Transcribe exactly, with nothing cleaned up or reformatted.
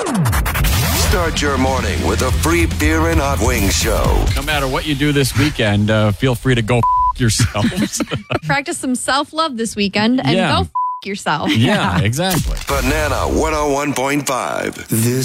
Start your morning with a free beer and hot wings show. No matter what you do this weekend, uh, feel free to go f- yourselves. Practice some self-love this weekend and Yeah. go f- yourself. Yeah, exactly. Banana one oh one point five. This